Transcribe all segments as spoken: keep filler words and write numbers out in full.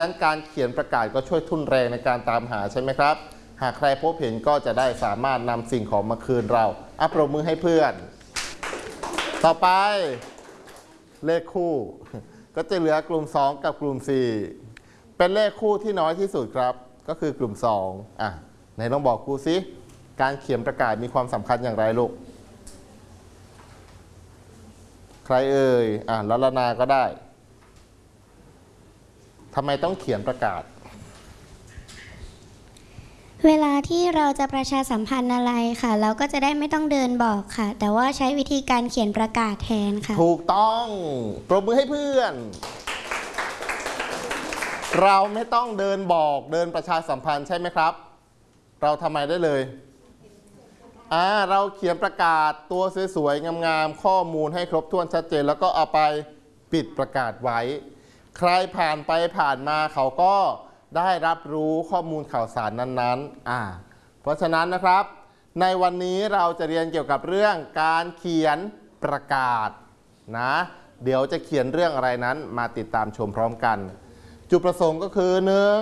ดังนั้นการเขียนประกาศก็ช่วยทุ่นแรงในการตามหาใช่ไหมครับหากใครพบเห็นก็จะได้สามารถนำสิ่งของมาคืนเราอัปรบมือให้เพื่อนต่อไปเลขคู่ก็จะเหลือกลุ่มสองกับกลุ่มสี่เป็นเลขคู่ที่น้อยที่สุดครับก็คือกลุ่มสองอ่ะไหนลองบอกครูซิการเขียนประกาศมีความสำคัญอย่างไรลูกใครเอ่ยอ่ะลัลนาก็ได้ทำไมต้องเขียนประกาศเวลาที่เราจะประชาสัมพันธ์อะไรค่ะเราก็จะได้ไม่ต้องเดินบอกค่ะแต่ว่าใช้วิธีการเขียนประกาศแทนค่ะถูกต้องปรบมือให้เพื่อนเราไม่ต้องเดินบอกเดินประชาสัมพันธ์ใช่ไหมครับเราทำไมได้เลยอ่าเราเขียนประกาศตัวสวยๆงามๆข้อมูลให้ครบถ้วนชัดเจนแล้วก็เอาไปปิดประกาศไว้ใครผ่านไปผ่านมาเขาก็ได้รับรู้ข้อมูลข่าวสารนั้นๆอ่าเพราะฉะนั้นนะครับในวันนี้เราจะเรียนเกี่ยวกับเรื่องการเขียนประกาศนะเดี๋ยวจะเขียนเรื่องอะไรนั้นมาติดตามชมพร้อมกันจุดประสงค์ก็คือหนึ่ง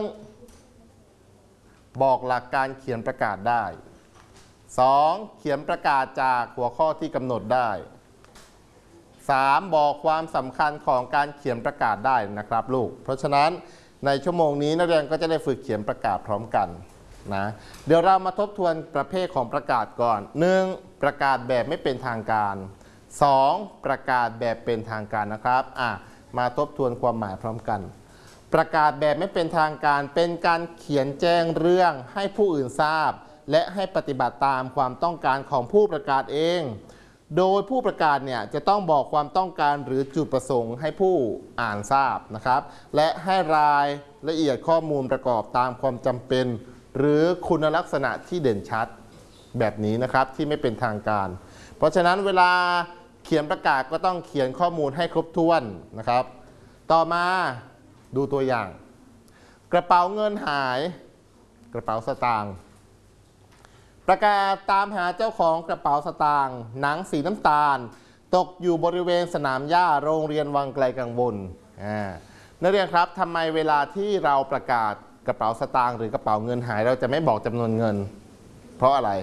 บอกหลักการเขียนประกาศได้สองเขียนประกาศจากหัวข้อที่กำหนดได้สามบอกความสำคัญของการเขียนประกาศได้นะครับลูกเพราะฉะนั้นในชั่วโมงนี้นักเรียนก็จะได้ฝึกเขียนประกาศพร้อมกันนะเดี๋ยวเรามาทบทวนประเภทของประกาศก่อนหนึ่งประกาศแบบไม่เป็นทางการสองประกาศแบบเป็นทางการนะครับอ่ะมาทบทวนความหมายพร้อมกันประกาศแบบไม่เป็นทางการเป็นการเขียนแจ้งเรื่องให้ผู้อื่นทราบและให้ปฏิบัติตามความต้องการของผู้ประกาศเองโดยผู้ประกาศเนี่ยจะต้องบอกความต้องการหรือจุดประสงค์ให้ผู้อ่านทราบนะครับและให้รายละเอียดข้อมูลประกอบตามความจำเป็นหรือคุณลักษณะที่เด่นชัดแบบนี้นะครับที่ไม่เป็นทางการเพราะฉะนั้นเวลาเขียนประกาศก็ต้องเขียนข้อมูลให้ครบถ้วนนะครับต่อมาดูตัวอย่างกระเป๋าเงินหายกระเป๋าสตางค์ประกาศตามหาเจ้าของกระเป๋าสตางค์หนังสีน้ำตาลตกอยู่บริเวณสนามหญ้าโรงเรียนวังไกลกังวลนักเรียนครับทำไมเวลาที่เราประกาศกระเป๋าสตางค์หรือกระเป๋าเงินหายเราจะไม่บอกจำนวนเงินเพราะอะไร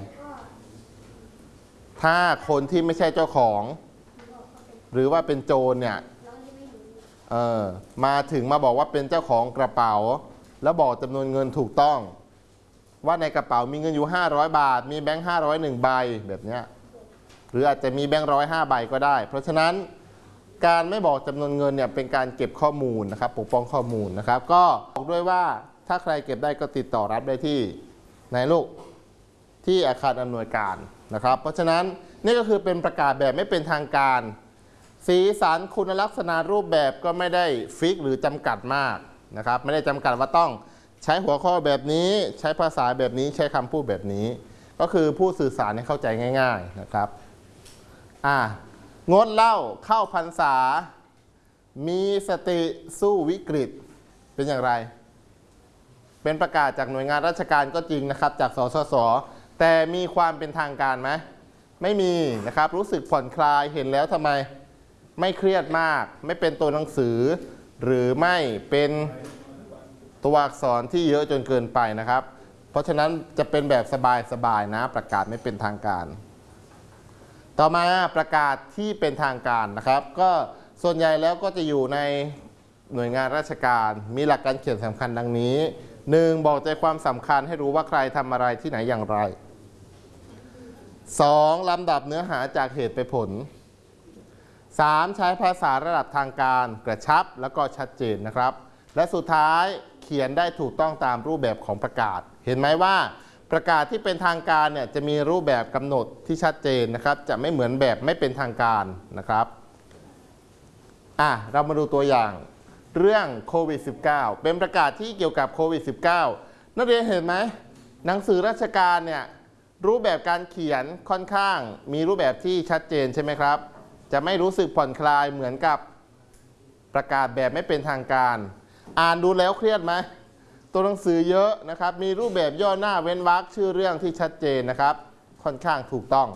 ถ้าคนที่ไม่ใช่เจ้าของหรือว่าเป็นโจรเนี่ยเออมาถึงมาบอกว่าเป็นเจ้าของกระเป๋าแล้วบอกจำนวนเงินถูกต้องว่าในกระเป๋ามีเงินอยู่ห้าร้อยบาทมีแบงค์ห้าร้อยหนึ่งใบแบบนี้หรืออาจจะมีแบงค์ร้อยห้าใบก็ได้เพราะฉะนั้นการไม่บอกจำนวนเงินเนี่ยเป็นการเก็บข้อมูลนะครับปกป้องข้อมูลนะครับก็บอกด้วยว่าถ้าใครเก็บได้ก็ติดต่อรับได้ที่ไหนลูกที่อาคารอำนวยการนะครับเพราะฉะนั้นนี่ก็คือเป็นประกาศแบบไม่เป็นทางการสีสันคุณลักษณะรูปแบบก็ไม่ได้ฟิกหรือจำกัดมากนะครับไม่ได้จำกัดว่าต้องใช้หัวข้อแบบนี้ใช้ภาษาแบบนี้ใช้คำพูดแบบนี้ก็คือผู้สื่อสารให้เข้าใจง่ายๆนะครับอ่างดเหล้าเข้าพรรษามีสติสู้วิกฤตเป็นอย่างไรเป็นประกาศจากหน่วยงานราชการก็จริงนะครับจากสสสแต่มีความเป็นทางการไหมไม่มีนะครับรู้สึกผ่อนคลายเห็นแล้วทำไมไม่เครียดมากไม่เป็นตัวหนังสือหรือไม่เป็นตัวอักษรที่เยอะจนเกินไปนะครับเพราะฉะนั้นจะเป็นแบบสบายๆนะประกาศไม่เป็นทางการต่อมาประกาศที่เป็นทางการนะครับก็ส่วนใหญ่แล้วก็จะอยู่ในหน่วยงานราชการมีหลักการเขียนสำคัญดังนี้หนึ่งบอกใจความสำคัญให้รู้ว่าใครทำอะไรที่ไหนอย่างไรสองลำดับเนื้อหาจากเหตุไปผลสามใช้ภาษาระดับทางการกระชับแล้วก็ชัดเจนนะครับและสุดท้ายเขียนได้ถูกต้องตามรูปแบบของประกาศเห็นไหมว่าประกาศที่เป็นทางการเนี่ยจะมีรูปแบบกำหนดที่ชัดเจนนะครับจะไม่เหมือนแบบไม่เป็นทางการนะครับอ่ะเรามาดูตัวอย่างเรื่องโควิด สิบเก้า เป็นประกาศที่เกี่ยวกับโควิด สิบเก้า นักเรียนเห็นไหมหนังสือราชการเนี่ยรูปแบบการเขียนค่อนข้างมีรูปแบบที่ชัดเจนใช่ไหมครับจะไม่รู้สึกผ่อนคลายเหมือนกับประกาศแบบไม่เป็นทางการอ่านดูแล้วเครียดไหมตัวหนังสือเยอะนะครับมีรูปแบบย่อหน้าเว้นวรรคชื่อเรื่องที่ชัดเจนนะครับค่อนข้างถูกต้อง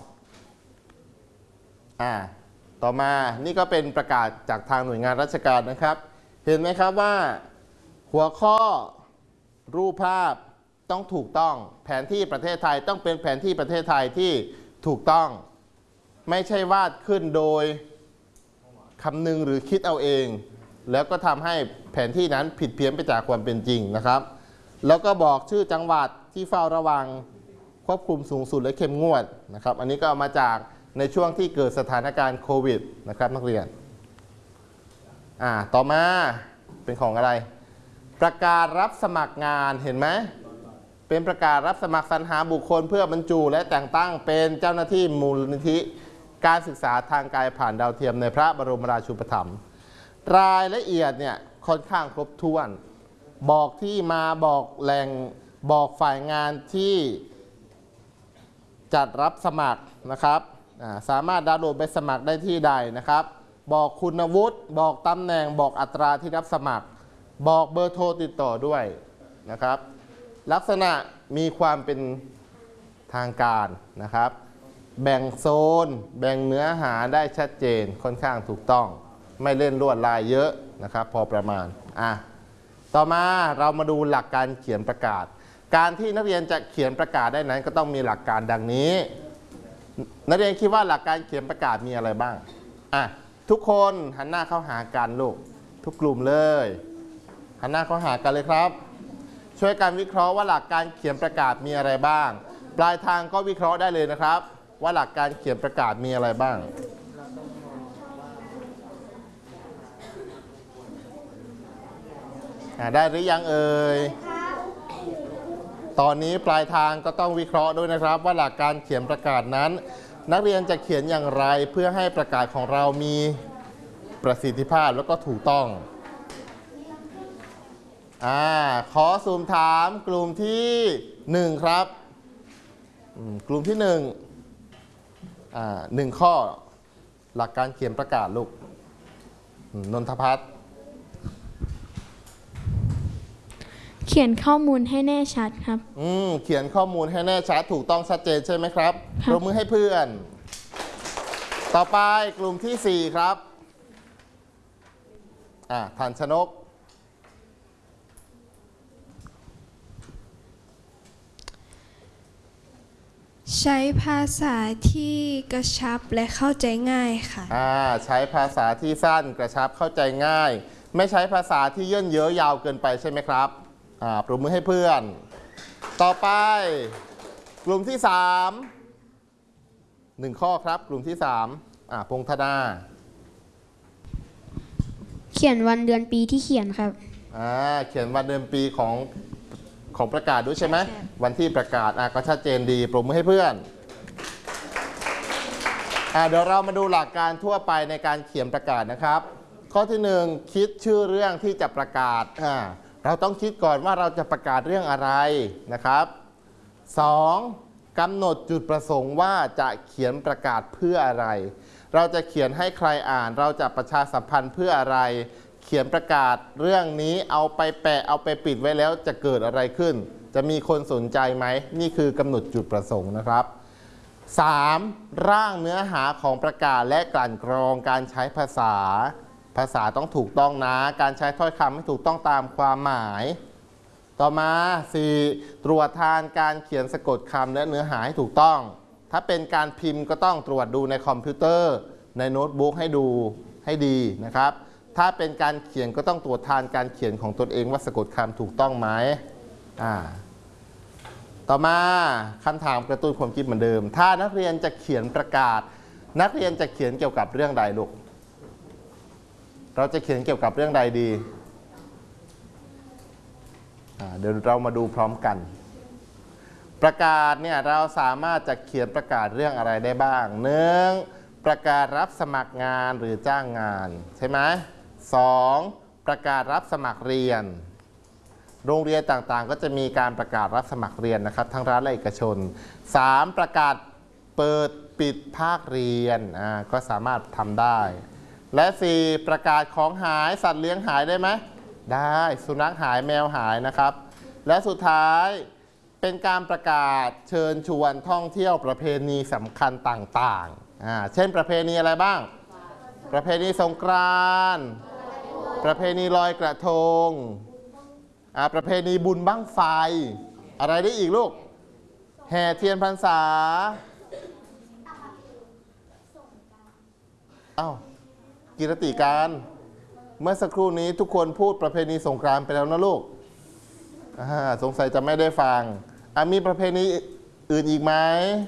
อ่าต่อมานี่ก็เป็นประกาศจากทางหน่วยงานราชการนะครับเห็นไหมครับว่าหัวข้อรูปภาพต้องถูกต้องแผนที่ประเทศไทยต้องเป็นแผนที่ประเทศไทยที่ถูกต้องไม่ใช่วาดขึ้นโดยคำนึงหรือคิดเอาเองแล้วก็ทำให้แผนที่นั้นผิดเพี้ยนไปจากความเป็นจริงนะครับแล้วก็บอกชื่อจังหวัดที่เฝ้าระวังควบคุมสูงสุดและเข้มงวดนะครับอันนี้ก็เอามาจากในช่วงที่เกิดสถานการณ์โควิดนะครับนักเรียนอ่าต่อมาเป็นของอะไรประกาศรับสมัครงานเห็นไหมเป็นประกาศรับสมัครสรรหาบุคคลเพื่อบรรจุและแต่งตั้งเป็นเจ้าหน้าที่มูลนิธิการศึกษาทางไกลผ่านดาวเทียมในพระบรมราชูปถัมภ์รายละเอียดเนี่ยค่อนข้างครบถ้วนบอกที่มาบอกแหล่งบอกฝ่ายงานที่จัดรับสมัครนะครับสามารถดาวน์โหลดใบสมัครได้ที่ใดนะครับบอกคุณวุฒิบอกตำแหน่งบอกอัตราที่รับสมัครบอกเบอร์โทรติดต่อด้วยนะครับลักษณะมีความเป็นทางการนะครับแบ่งโซนแบ่งเนื้อหาได้ชัดเจนค่อนข้างถูกต้องไม่เล่นลวดลายเยอะนะครับพอประมาณอ่ะต่อมาเรามาดูหลักการเขียนประกาศการที่นักเรียนจะเขียนประกาศได้นั้นก็ต้องมีหลักการดังนี้นักเรียนคิดว่าหลักการเขียนประกาศมีอะไรบ้างอ่ะทุกคนหันหน้าเข้าหากันลูกทุกกลุ่มเลยหันหน้าเข้าหากันเลยครับช่วยกันวิเคราะห์ว่าหลักการเขียนประกาศมีอะไรบ้างปลายทางก็วิเคราะห์ได้เลยนะครับว่าหลักการเขียนประกาศมีอะไรบ้างได้หรือยังเอ่ยตอนนี้ปลายทางก็ต้องวิเคราะห์ด้วยนะครับว่าหลักการเขียนประกาศนั้นนักเรียนจะเขียนอย่างไรเพื่อให้ประกาศของเรามีประสิทธิภาพแล้วก็ถูกต้องอ่าขอซูมถามกลุ่มที่หนึ่งครับกลุ่มที่หนึ่งอ่าหนึ่งข้อหลักการเขียนประกาศลูกนนทพัฒน์เขียนข้อมูลให้แน่ชัดครับอืมเขียนข้อมูลให้แน่ชัดถูกต้องชัดเจนใช่ไหมครับปรบมือให้เพื่อนต่อไปกลุ่มที่สี่ครับอ่าทันชนกใช้ภาษาที่กระชับและเข้าใจง่ายค่ะอ่าใช้ภาษาที่สั้นกระชับเข้าใจง่ายไม่ใช้ภาษาที่เยินเยอะยาวเกินไปใช่ไหมครับอ่าปรบมือให้เพื่อนต่อไปกลุ่มที่สามหนึ่งข้อครับกลุ่มที่สามอ่าพงธนาเขียนวันเดือนปีที่เขียนครับอ่าเขียนวันเดือนปีของของประกาศด้วยใช่ไหมวันที่ประกาศอ่ะก็ชัดเจนดีปรบมือให้เพื่อนอ่าเดี๋ยวเรามาดูหลักการทั่วไปในการเขียนประกาศนะครับข้อที่หนึ่งคิดชื่อเรื่องที่จะประกาศอ่าเราต้องคิดก่อนว่าเราจะประกาศเรื่องอะไรนะครับสองกำหนดจุดประสงค์ว่าจะเขียนประกาศเพื่ออะไรเราจะเขียนให้ใครอ่านเราจะประชาสัมพันธ์เพื่ออะไรเขียนประกาศเรื่องนี้เอาไปแปะเอาไปปิดไว้แล้วจะเกิดอะไรขึ้นจะมีคนสนใจไหมนี่คือกำหนดจุดประสงค์นะครับสามร่างเนื้อหาของประกาศและกลั่นกรองการใช้ภาษาภาษาต้องถูกต้องนะการใช้ถ้อยคำให้ถูกต้องตามความหมายต่อมาสี่ตรวจทานการเขียนสะกดคำและเนื้อหาให้ถูกต้องถ้าเป็นการพิมพ์ก็ต้องตรวจดูในคอมพิวเตอร์ในโน้ตบุ๊กให้ดูให้ดีนะครับถ้าเป็นการเขียนก็ต้องตรวจทานการเขียนของตนเองว่าสะกดคำถูกต้องไหมอ่าต่อมาคำถามกระตุ้นความคิดเหมือนเดิมถ้านักเรียนจะเขียนประกาศนักเรียนจะเขียนเกี่ยวกับเรื่องใดลูกเราจะเขียนเกี่ยวกับเรื่องใดดีอ่าเดี๋ยวเรามาดูพร้อมกันประกาศเนี่ยเราสามารถจะเขียนประกาศเรื่องอะไรได้บ้างหนึ่งประกาศรับสมัครงานหรือจ้างงานใช่ไหมสองประกาศรับสมัครเรียนโรงเรียนต่างๆก็จะมีการประกาศรับสมัครเรียนนะครับทั้งรัฐและเอกชนสามประกาศเปิดปิดภาคเรียนอ่าก็สามารถทำได้และสี่ประกาศของหายสัตว์เลี้ยงหายได้ไหมได้สุนัขหายแมวหายนะครับและสุดท้ายเป็นการประกาศเชิญชวนท่องเที่ยวประเพณีสำคัญต่างๆอ่าเช่นประเพณีอะไรบ้างประเพณีสงกรานต์ประเพณีลอยกระทงอ่าประเพณีบุญบั้งไฟ อะไรได้อีกลูก แห่เทียนพรรษาอ้าวกิรติการ เมื่อสักครู่นี้ทุกคนพูดประเพณีสงกรานต์ไปแล้วนะลูกอ่าสงสัยจะไม่ได้ฟังอ่ะมีประเพณีอื่นอีกไหม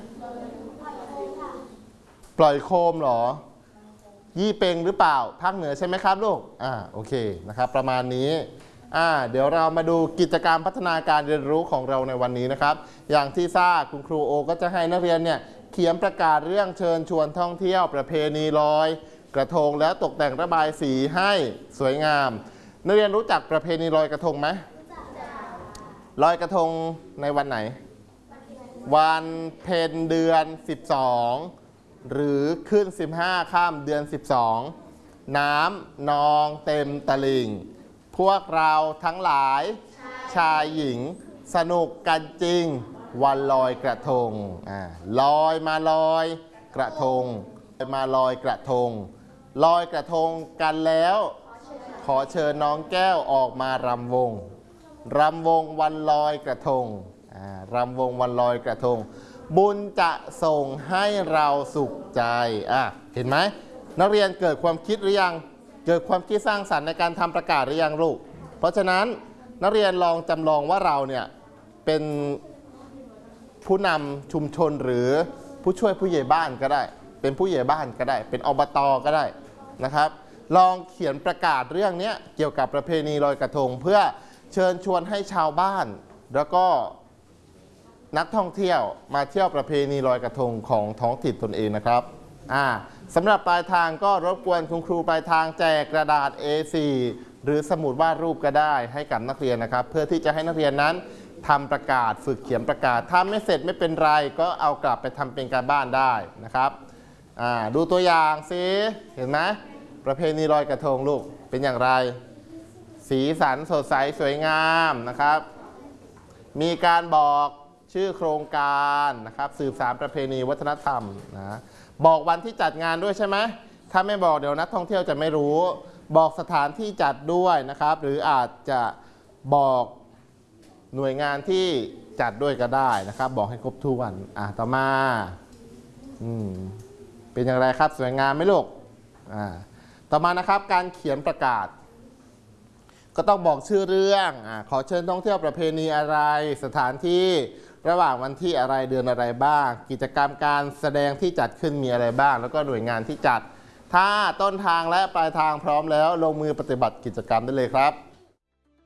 ปล่อยโคมเหรอ ยี่เป็งหรือเปล่าภาคเหนือใช่ไหมครับลูกอ่าโอเคนะครับประมาณนี้อ่าเดี๋ยวเรามาดูกิจกรรมพัฒนาการเรียนรู้ของเราในวันนี้นะครับอย่างที่ทราบคุณครูโอก็จะให้นักเรียนเนี่ยเขียนประกาศเรื่องเชิญชวนท่องเที่ยวประเพณีลอยกระทงแล้วตกแต่งระบายสีให้สวยงามนักเรียนรู้จักประเพณีลอยกระทงไหมลอยกระทงในวันไหนวันเพ็ญเดือนสิบสองหรือขึ้นสิบห้าค่ำเดือนสิบสองน้ำนองเต็มตลิ่งพวกเราทั้งหลายชายหญิงสนุกกันจริงวันลอยกระทงอ่าลอยมาลอยกระทงมาลอยกระทงลอยกระทงกันแล้วขอเชิญน้องแก้วออกมารำวงรำวงวันลอยกระทงอ่ารำวงวันลอยกระทงบุญจะส่งให้เราสุขใจอ่ะเห็นไหมนักเรียนเกิดความคิดหรือยังเกิดความคิดสร้างสรรค์ในการทำประกาศหรือยังลูกเพราะฉะนั้นนักเรียนลองจำลองว่าเราเนี่ยเป็นผู้นำชุมชนหรือผู้ช่วยผู้ใหญ่บ้านก็ได้เป็นผู้ใหญ่บ้านก็ได้เป็นอบต.ก็ได้นะครับลองเขียนประกาศเรื่องนี้เกี่ยวกับประเพณีลอยกระทงเพื่อเชิญชวนให้ชาวบ้านแล้วก็นักท่องเที่ยวมาเที่ยวประเพณีลอยกระทงของท้องถิ่นตนเองนะครับอ่าสำหรับปลายทางก็รบกวนคุณครูปลายทางแจกกระดาษ เอ โฟร์ หรือสมุดวาดรูปก็ได้ให้กับนักเรียนนะครับเพื่อที่จะให้นักเรียนนั้นทำประกาศฝึกเขียนประกาศถ้าไม่เสร็จไม่เป็นไรก็เอากลับไปทำเป็นการบ้านได้นะครับอ่าดูตัวอย่างสิเห็นไหมประเพณีลอยกระทงลูกเป็นอย่างไรสีสันสดใสสวยงามนะครับมีการบอกชื่อโครงการนะครับสืบสานประเพณีวัฒนธรรมนะบอกวันที่จัดงานด้วยใช่ไหมถ้าไม่บอกเดี๋ยวนักท่องเที่ยวจะไม่รู้บอกสถานที่จัดด้วยนะครับหรืออาจจะบอกหน่วยงานที่จัดด้วยก็ได้นะครับบอกให้ครบถ้วนอ่ะต่อมาอืมเป็นอย่างไรครับสวยงามไหมลูกอ่าต่อมานะครับการเขียนประกาศก็ต้องบอกชื่อเรื่องอ่าขอเชิญท่องเที่ยวประเพณีอะไรสถานที่ระหว่างวันที่อะไรเดือนอะไรบ้างกิจกรรมการแสดงที่จัดขึ้นมีอะไรบ้างแล้วก็หน่วยงานที่จัดถ้าต้นทางและปลายทางพร้อมแล้วลงมือปฏิบัติกิจกรรมได้เลยครับ